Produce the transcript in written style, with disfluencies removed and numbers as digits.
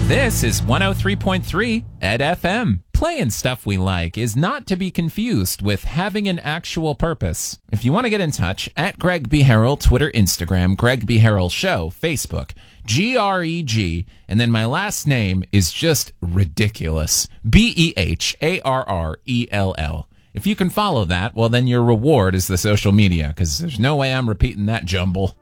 This is 103.3 Ed FM. Playing stuff we like is not to be confused with having an actual purpose. If you want to get in touch, at Greg B. Harrell, Twitter, Instagram, Greg B. Harrell Show, Facebook, GREG, and then my last name is just ridiculous. BEHARRELL. If you can follow that, well, then your reward is the social media, because there's no way I'm repeating that jumble.